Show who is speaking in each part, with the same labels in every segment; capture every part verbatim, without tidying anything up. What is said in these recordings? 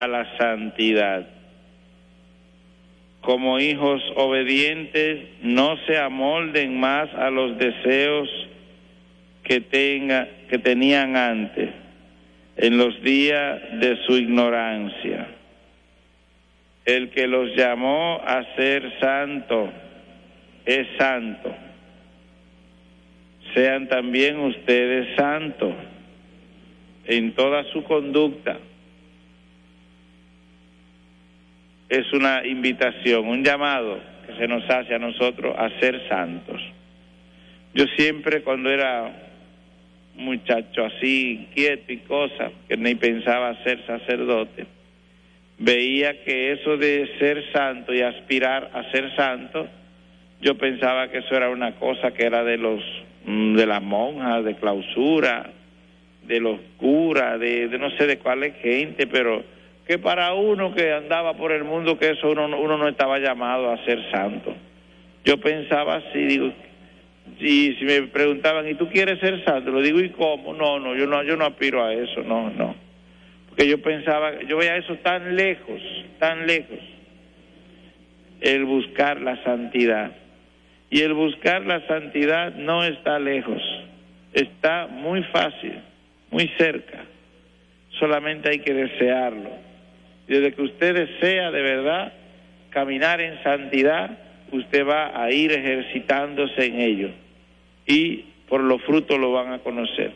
Speaker 1: a la santidad. Como hijos obedientes, no se amolden más a los deseos que, tenga, que tenían antes, en los días de su ignorancia. El que los llamó a ser santo es santo. Sean también ustedes santos en toda su conducta. Es una invitación, un llamado que se nos hace a nosotros a ser santos. Yo siempre, cuando era muchacho así, inquieto y cosas, que ni pensaba ser sacerdote, veía que eso de ser santo y aspirar a ser santo, yo pensaba que eso era una cosa que era de los de las monjas, de clausura, de los curas, de, de no sé de cuál gente, pero que para uno que andaba por el mundo, que eso uno, uno no estaba llamado a ser santo. Yo pensaba así, digo, y si me preguntaban, ¿y tú quieres ser santo? Le digo, ¿y cómo? No, no, yo no, yo no aspiro a eso, no, no. Porque yo pensaba, yo veía eso tan lejos, tan lejos, el buscar la santidad. Y el buscar la santidad no está lejos, está muy fácil, muy cerca. Solamente hay que desearlo. Desde que usted desea de verdad caminar en santidad, usted va a ir ejercitándose en ello. Y por los frutos lo van a conocer.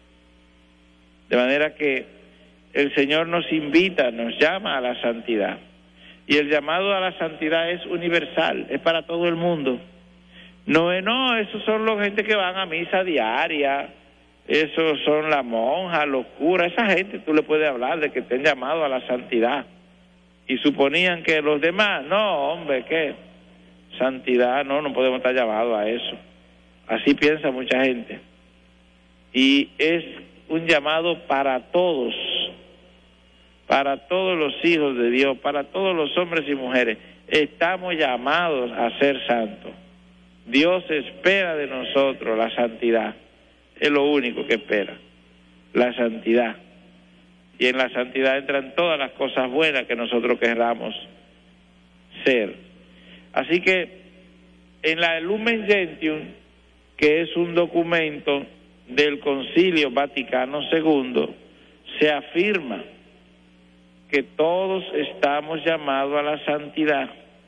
Speaker 1: De manera que el Señor nos invita, nos llama a la santidad. Y el llamado a la santidad es universal, es para todo el mundo. No es, no, esos son los gente que van a misa diaria, esos son las monjas, los curas, esa gente tú le puedes hablar de que estén llamados a la santidad. Y suponían que los demás, no, hombre, ¿qué? Santidad, no, no podemos estar llamados a eso. Así piensa mucha gente. Y es un llamado para todos, para todos los hijos de Dios, para todos los hombres y mujeres. Estamos llamados a ser santos. Dios espera de nosotros la santidad. Es lo único que espera, la santidad. Y en la santidad entran todas las cosas buenas que nosotros querramos ser. Así que en la Lumen Gentium, que es un documento del Concilio Vaticano segundo, se afirma que todos estamos llamados a la santidad.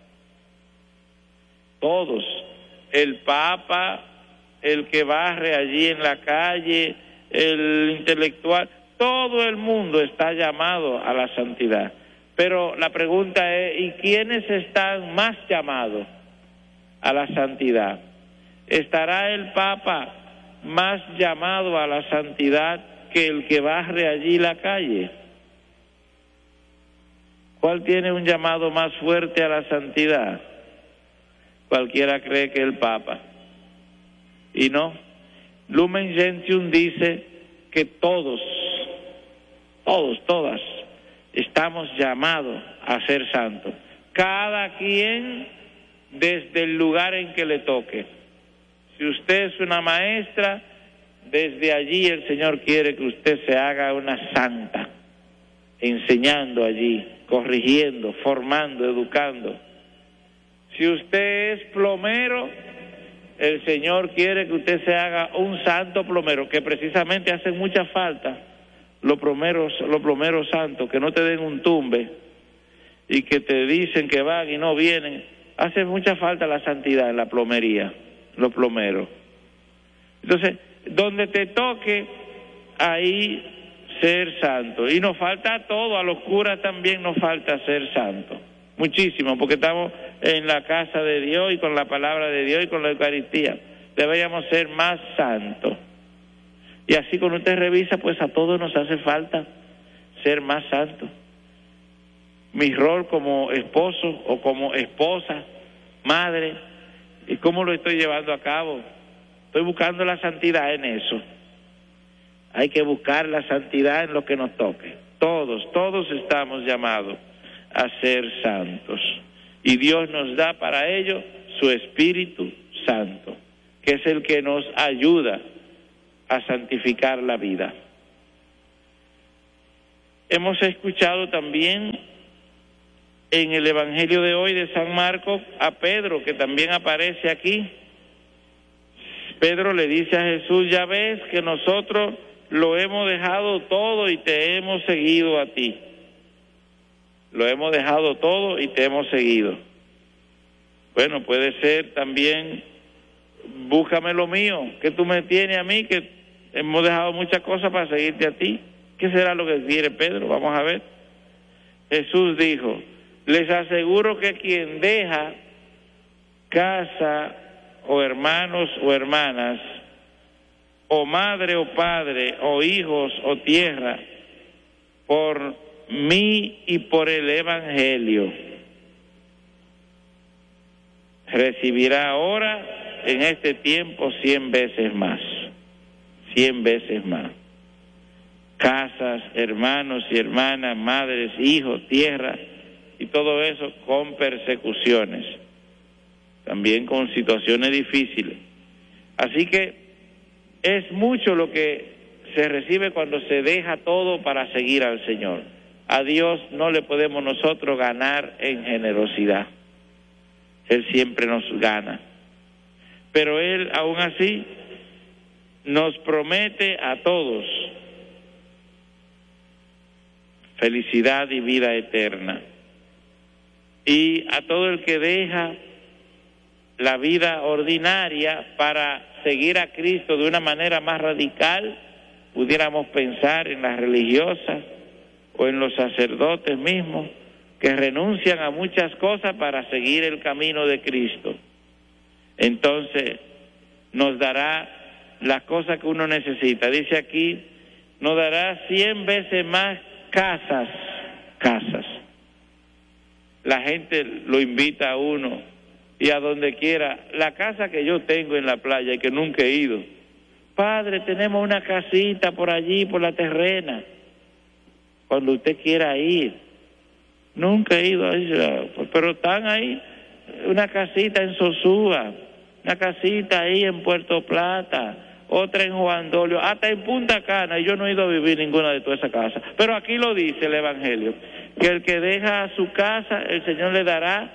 Speaker 1: Todos. El Papa, el que barre allí en la calle, el intelectual, todo el mundo está llamado a la santidad. Pero la pregunta es, ¿y quiénes están más llamados a la santidad? ¿Estará el Papa más llamado a la santidad que el que barre allí la calle? ¿Cuál tiene un llamado más fuerte a la santidad? Cualquiera cree que el Papa. Y no. Lumen Gentium dice que todos, todos, todas, estamos llamados a ser santos. Cada quien desde el lugar en que le toque. Si usted es una maestra, desde allí el Señor quiere que usted se haga una santa, enseñando allí, corrigiendo, formando, educando. Si usted es plomero, el Señor quiere que usted se haga un santo plomero, que precisamente hacen mucha falta los plomeros, los plomeros santos, que no te den un tumbe y que te dicen que van y no vienen. Hace mucha falta la santidad en la plomería, los plomeros. Entonces, donde te toque, ahí ser santo. Y nos falta todo, a los curas también nos falta ser santo. Muchísimo, porque estamos en la casa de Dios y con la palabra de Dios y con la Eucaristía. Deberíamos ser más santos. Y así cuando usted revisa, pues a todos nos hace falta ser más santos. Mi rol como esposo o como esposa, madre, ¿y cómo lo estoy llevando a cabo? Estoy buscando la santidad en eso. Hay que buscar la santidad en lo que nos toque. Todos, todos estamos llamados a ser santos. Y Dios nos da para ello su Espíritu Santo, que es el que nos ayuda a santificar la vida. hemos escuchado también en el Evangelio de hoy de San Marcos a Pedro, que también aparece aquí. Pedro le dice a Jesús: ya ves que nosotros lo hemos dejado todo y te hemos seguido a ti. Lo hemos dejado todo y te hemos seguido. Bueno, puede ser también: búscame lo mío, que tú me tienes a mí, que hemos dejado muchas cosas para seguirte a ti. ¿Qué será lo que quiere Pedro? Vamos a ver. Jesús dijo: les aseguro que quien deja casa o hermanos o hermanas, o madre o padre, o hijos o tierra, por mí y por el Evangelio, recibirá ahora en este tiempo cien veces más, cien veces más. Casas, hermanos y hermanas, madres, hijos, tierra, y todo eso con persecuciones, también con situaciones difíciles. Así que es mucho lo que se recibe cuando se deja todo para seguir al Señor. A Dios no le podemos nosotros ganar en generosidad. Él siempre nos gana. Pero Él, aún así, nos promete a todos felicidad y vida eterna. Y a todo el que deja la vida ordinaria para seguir a Cristo de una manera más radical, pudiéramos pensar en las religiosas o en los sacerdotes mismos, que renuncian a muchas cosas para seguir el camino de Cristo. Entonces nos dará las cosas que uno necesita. Dice aquí: nos dará cien veces más casas, casas. La gente lo invita a uno, y a donde quiera. La casa que yo tengo en la playa y que nunca he ido: padre, tenemos una casita por allí, por la terrena, cuando usted quiera ir. Nunca he ido ahí, pero están ahí, una casita en Sosúa, una casita ahí en Puerto Plata, otra en Juan Dolio, hasta en Punta Cana, y yo no he ido a vivir ninguna de todas esas casas. Pero aquí lo dice el Evangelio, que el que deja su casa, el Señor le dará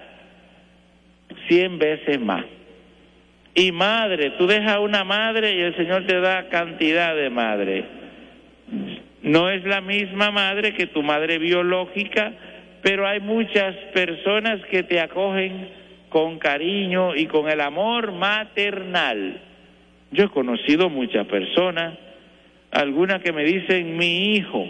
Speaker 1: cien veces más. Y madre, tú dejas una madre y el Señor te da cantidad de madre. No es la misma madre que tu madre biológica, pero hay muchas personas que te acogen con cariño y con el amor maternal. Yo he conocido muchas personas, algunas que me dicen mi hijo,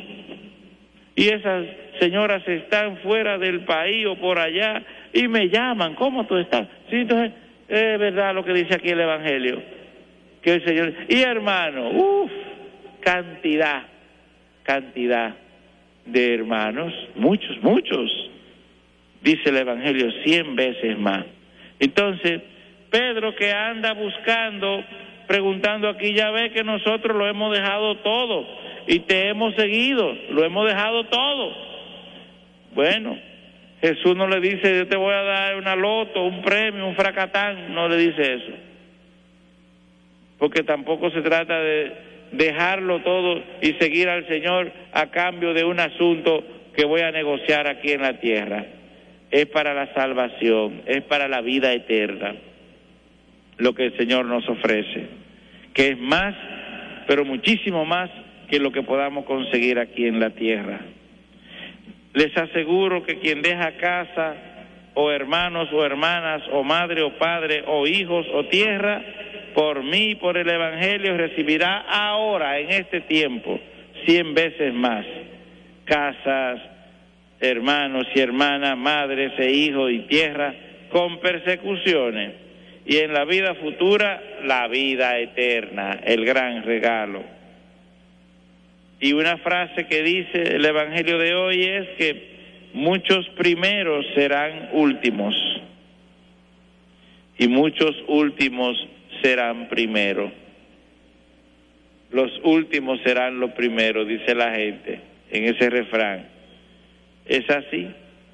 Speaker 1: y esas señoras están fuera del país o por allá y me llaman: ¿cómo tú estás? Sí, entonces es verdad lo que dice aquí el Evangelio, que el Señor... Y hermano, uff, cantidad, cantidad de hermanos, muchos, muchos, dice el Evangelio, cien veces más. Entonces, Pedro, que anda buscando, preguntando aquí, ya ve que nosotros lo hemos dejado todo y te hemos seguido, lo hemos dejado todo. Bueno, Jesús no le dice: yo te voy a dar una loto, un premio, un fracatán. No le dice eso, porque tampoco se trata de dejarlo todo y seguir al Señor a cambio de un asunto que voy a negociar aquí en la tierra. Es para la salvación, es para la vida eterna lo que el Señor nos ofrece, que es más, pero muchísimo más que lo que podamos conseguir aquí en la tierra. Les aseguro que quien deja casa, o hermanos o hermanas, o madre o padre, o hijos o tierra, por mí y por el Evangelio, recibirá ahora, en este tiempo, cien veces más. Casas, hermanos y hermanas, madres e hijos y tierra, con persecuciones. Y en la vida futura, la vida eterna, el gran regalo. Y una frase que dice el Evangelio de hoy es que muchos primeros serán últimos y muchos últimos serán primeros. Los últimos serán los primeros, dice la gente en ese refrán. Es así.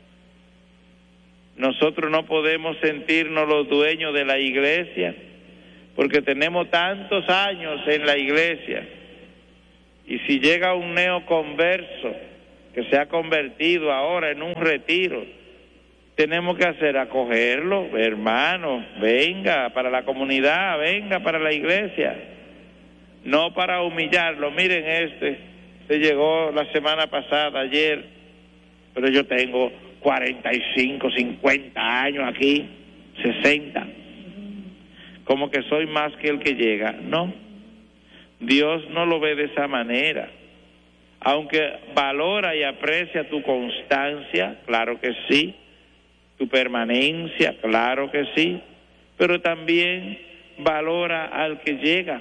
Speaker 1: Nosotros no podemos sentirnos los dueños de la iglesia porque tenemos tantos años en la iglesia. Y si llega un neoconverso que se ha convertido ahora en un retiro, tenemos que hacer acogerlo, hermano, venga para la comunidad, venga para la iglesia, no para humillarlo. Miren, este se llegó la semana pasada, ayer, pero yo tengo cuarenta y cinco, cincuenta años aquí, sesenta, como que soy más que el que llega. No, Dios no lo ve de esa manera. Aunque valora y aprecia tu constancia, claro que sí, tu permanencia, claro que sí, pero también valora al que llega,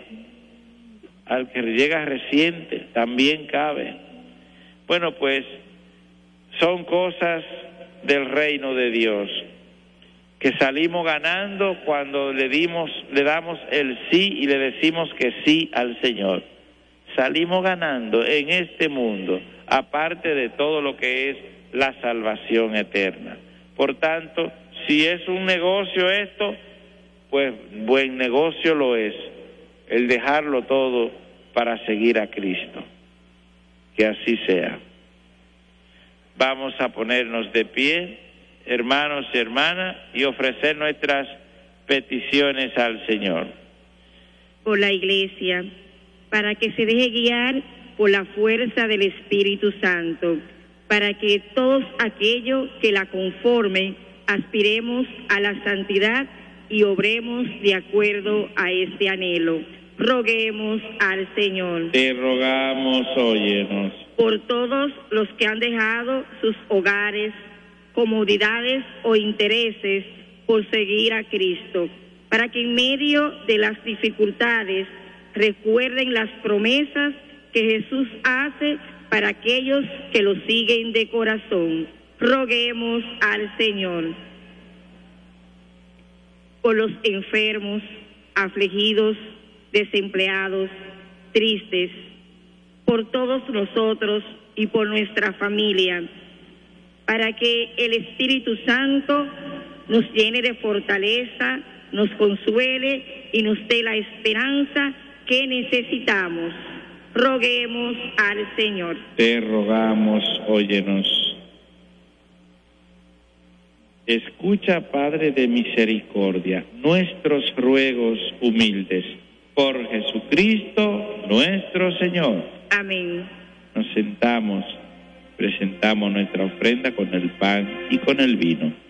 Speaker 1: al que llega reciente, también cabe. Bueno, pues son cosas del reino de Dios, que salimos ganando cuando le dimos, le damos el sí y le decimos que sí al Señor. Salimos ganando en este mundo, aparte de todo lo que es la salvación eterna. Por tanto, si es un negocio esto, pues buen negocio lo es, el dejarlo todo para seguir a Cristo. Que así sea. Vamos a ponernos de pie, hermanos y hermanas, y ofrecer nuestras peticiones al Señor.
Speaker 2: Por la Iglesia, para que se deje guiar por la fuerza del Espíritu Santo, para que todos aquellos que la conformen aspiremos a la santidad y obremos de acuerdo a este anhelo. Roguemos al Señor.
Speaker 1: Te rogamos, óyenos.
Speaker 2: Por todos los que han dejado sus hogares, comodidades o intereses por seguir a Cristo, para que en medio de las dificultades recuerden las promesas que Jesús hace para aquellos que lo siguen de corazón. Roguemos al Señor. Por los enfermos, afligidos, desempleados, tristes, por todos nosotros y por nuestra familia, para que el Espíritu Santo nos llene de fortaleza, nos consuele y nos dé la esperanza que necesitamos. Roguemos al Señor.
Speaker 1: Te rogamos, óyenos. Escucha, Padre de misericordia, nuestros ruegos humildes, por Jesucristo nuestro Señor.
Speaker 2: Amén.
Speaker 1: Nos sentamos, presentamos nuestra ofrenda con el pan y con el vino.